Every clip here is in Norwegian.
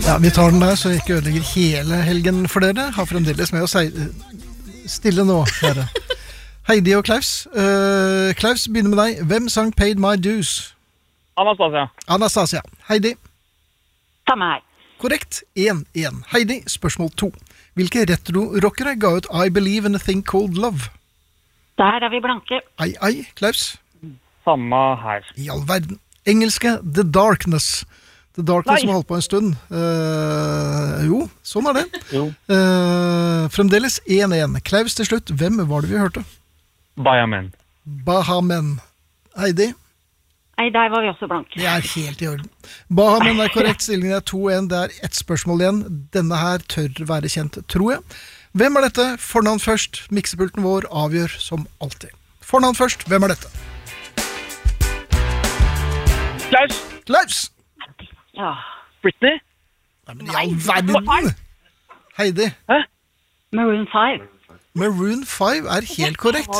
Ja, vi tar den der, så jeg ikke ødelegger hele helgen for dere. Har fremdeles med å si stille nå, kjære. Heidi og Klaus. Klaus, begynner med deg. Hvem sang Paid My Dues? Anastasia. Anastasia. Heidi. Samme her. Korrekt. 1-1. Heidi, spørsmål 2. Hvilke retro-rockere ga ut I Believe in a Thing Called Love? Der vi blanke. Ai, Klaus. Samme her. I all verden. Engelske The Darkness. The Darkness som har holdt på en stund. Jo, sånn det. Jo. Fremdeles 1-1. Klaus til slutt. Hvem var det vi hørte? Bahamen. Bahamen. Heidi? Nei, der var vi også blanke. Det helt i orden. Bahamen korrekt. Stillingen 2-1. Det ett spørsmål igjen. Denne her tør være kjent, tror jeg. Hvem dette? Fornavn først. Miksepulten vår avgjør som alltid. Fornavn først. Hvem dette? Klaus. Klaus! Ja. Britney. Nei, men i all verden! Heidi? Hæ? Maroon 5. Maroon 5 helt korrekt.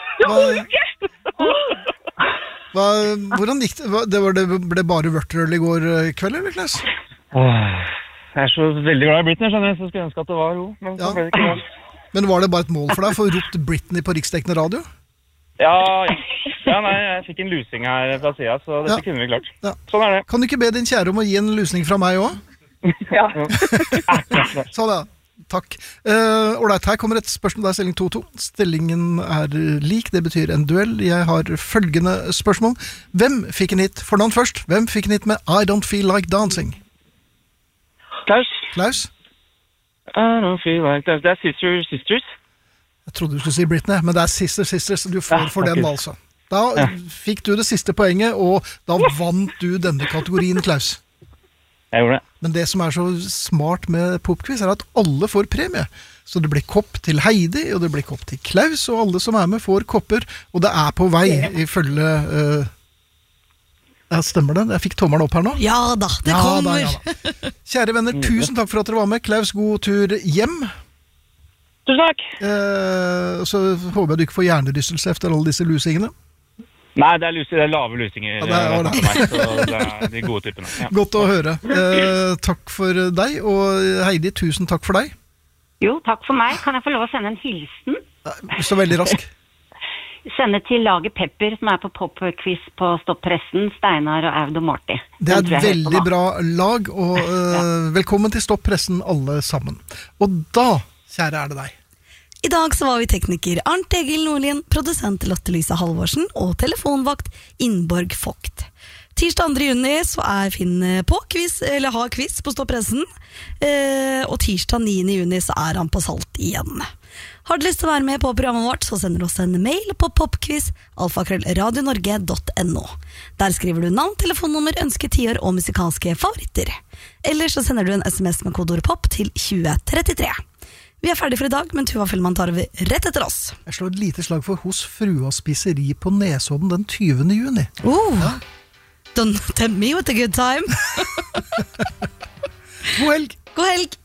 Hvordan gikk det? Det ble bare vørterøl i går kveld, eller Klaus? Jeg så veldig glad i Britney, skjønner jeg, så skulle jeg ønske at det var jo. Men så ble det ikke det. Men var det bare et mål for deg for å ropt Britney på riksdekkende radio? Ja, nei, jeg fikk en lusing her fra siden, så dette kunne vi klart. Ja. Sånn det. Kan du ikke be din kjære om å gi en lusning fra meg også? Ja. Sånn takk. Alright, her kommer et spørsmål. Det stilling 2-2. Stillingen lik, det betyr en duell. Jeg har følgende spørsmål. Hvem fikk en hit? Fornavn først. Hvem fikk en hit med I Don't Feel Like Dancing? Klaus? I don't feel like that. Det Sisters. Jeg trodde du skulle si Britney, men det Sisters. Du får for den, altså. Da fikk du det siste poenget, og da vant du denne kategorien, Klaus. Jeg gjorde det. Men det som så smart med popquiz at alle får premie. Så det blir kopp til Heidi, og det blir kopp til Klaus, og alle som med får kopper, og det på vei ifølge... stemmer det? Jeg fikk tommeren opp her nå. Ja da, det kommer. Da. Kjære venner, tusen takk for at dere var med. Klaus, god tur hjem. Tusen takk. Så håper jeg du ikke får hjernerystelse efter alle disse lusingene. Nei, det lave lusinger. Ja, det meg, så det de gode typene. Ja. Godt å høre. Takk for deg, og Heidi, tusen takk for deg. Jo, takk for meg. Kan jeg få lov å sende en hilsen? Så veldig rask. Sende til laget Pepper, som på popquiz på Stoppressen, Steinar og Aud og Morty. Det et veldig bra lag, og velkommen til Stoppressen alle sammen. Og da, kjære, det deg. I dag så var vi tekniker Arnt Egil Nordlien, produsent Lotte-Lisa Halvorsen og telefonvakt Innborg Vogt. Tirsdag 2. juni så Finn på quiz, eller har quiz på Stoppressen, og tirsdag 9. juni så han på Salt igjen. Har du lyst til å være med på programmet vårt, så sender du oss en mail på popquiz@radionorge.no. Der skriver du navn, telefonnummer, ønske, tiår og musikalske favoritter. Eller så sender du en SMS med kodeord POP til 2033. Vi ferdig for i dag, men Tuva Fellmann tar over rett etter oss. Jeg slår et lite slag for Hos Frua Spiseri på Nesodden den 20. juni. Ja. Don't tempt me with a good time. God helg! God helg!